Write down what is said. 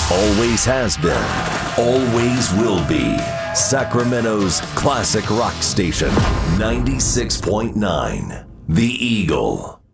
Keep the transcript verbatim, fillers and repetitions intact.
Always has been, always will be. Sacramento's classic rock station, ninety-six point nine, The Eagle.